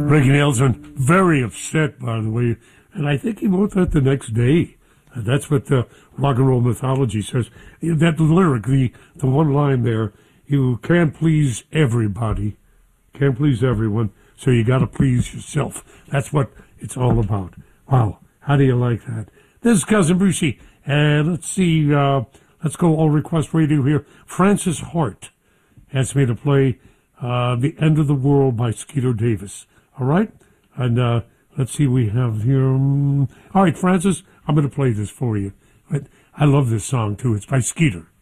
Ricky Nelson, very upset, by the way, and I think he wrote that the next day. That's what the rock and roll mythology says. That lyric, the one line there, you can't please everybody, can't please everyone, so you got to please yourself. That's what it's all about. Wow, how do you like that? This is Cousin Brucey, and let's see, let's go All Request Radio here. Francis Hart asked me to play The End of the World by Skeeter Davis. All right? And let's see, we have here... all right, Francis, I'm going to play this for you. I love this song, too. It's by Skeeter.